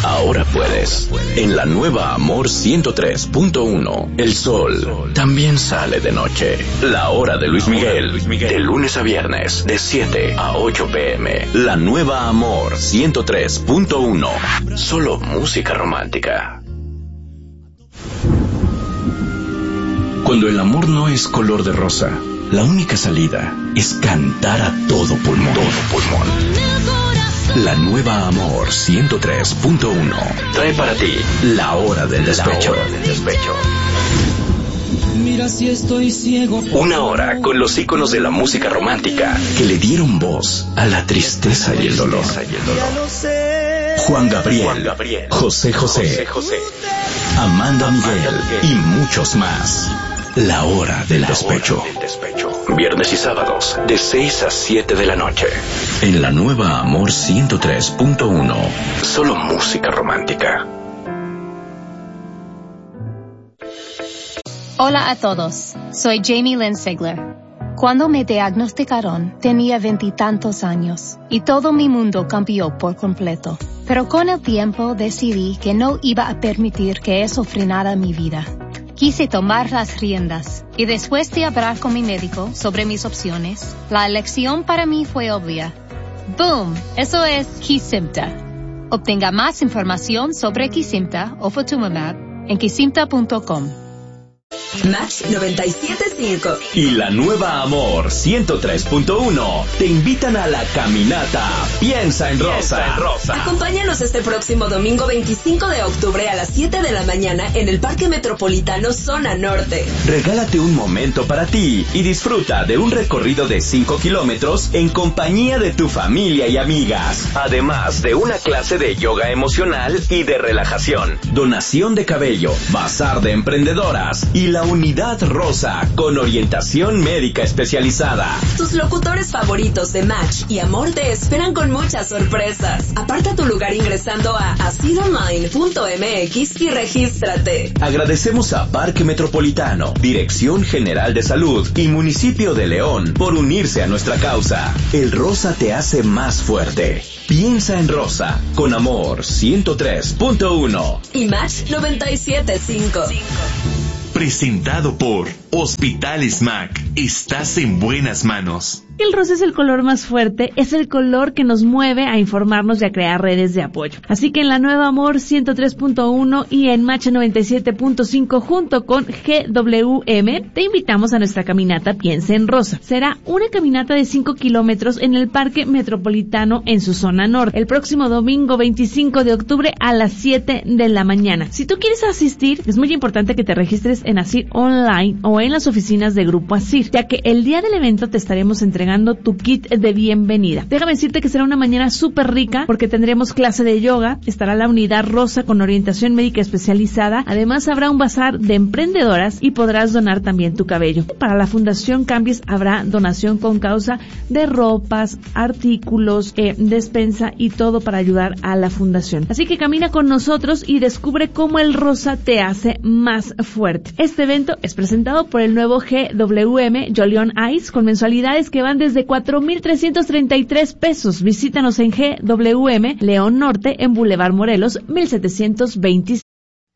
ahora puedes. En la nueva Amor 103.1, el sol también sale de noche. La hora de Luis Miguel, de lunes a viernes, de 7 a 8 p.m. La nueva Amor 103.1, solo música romántica. Cuando el amor no es color de rosa, la única salida es cantar a todo pulmón. La nueva Amor 103.1 trae para ti la hora del despecho. Mira si estoy ciego. Una hora con los íconos de la música romántica que le dieron voz a la tristeza y el dolor. Juan Gabriel, José José, Amanda Miguel y muchos más. La hora del despecho. Viernes y sábados, de 6 a 7 de la noche. En la nueva Amor 103.1. Solo música romántica. Hola a todos, soy Jamie Lynn Sigler. Cuando me diagnosticaron, tenía 20 y tantos años, y todo mi mundo cambió por completo. Pero con el tiempo decidí que no iba a permitir que eso frenara mi vida. Quise tomar las riendas, y después de hablar con mi médico sobre mis opciones, la elección para mí fue obvia. ¡Boom! Eso es Kesimpta. Obtenga más información sobre Kesimpta o Ofatumumab en kesimpta.com. Match 97.5 y la nueva Amor 103.1 te invitan a la caminata Piensa en Rosa. Acompáñanos este próximo domingo 25 de octubre a las 7 de la mañana en el Parque Metropolitano Zona Norte. Regálate un momento para ti y disfruta de un recorrido de 5 kilómetros en compañía de tu familia y amigas. Además de una clase de yoga emocional y de relajación, donación de cabello, bazar de emprendedoras y la Unidad Rosa con orientación médica especializada. Tus locutores favoritos de Match y Amor te esperan con muchas sorpresas. Aparta tu lugar ingresando a asidomine.mx y regístrate. Agradecemos a Parque Metropolitano, Dirección General de Salud y Municipio de León por unirse a nuestra causa. El rosa te hace más fuerte. Piensa en Rosa con Amor 103.1 y Match 97.5. Presentado por Hospital SMAC. Estás en buenas manos. El rosa es el color más fuerte, es el color que nos mueve a informarnos y a crear redes de apoyo. Así que en la nueva Amor 103.1 y en Match 97.5 junto con GWM te invitamos a nuestra caminata Piensa en Rosa. Será una caminata de 5 kilómetros en el Parque Metropolitano en su zona norte, el próximo domingo 25 de octubre a las 7 de la mañana. Si tú quieres asistir, es muy importante que te registres en ASIR Online o en las oficinas de Grupo ASIR, ya que el día del evento te estaremos entregando tu kit de bienvenida. Déjame decirte que será una mañana súper rica porque tendremos clase de yoga, estará la Unidad Rosa con orientación médica especializada, además habrá un bazar de emprendedoras y podrás donar también tu cabello. Para la Fundación Cambies habrá donación con causa de ropas, artículos, despensa y todo para ayudar a la fundación. Así que camina con nosotros y descubre cómo el rosa te hace más fuerte. Este evento es presentado por el nuevo GWM Jolion Ice con mensualidades que van desde 4,333 pesos. Visítanos en GWM León Norte en Boulevard Morelos 1726.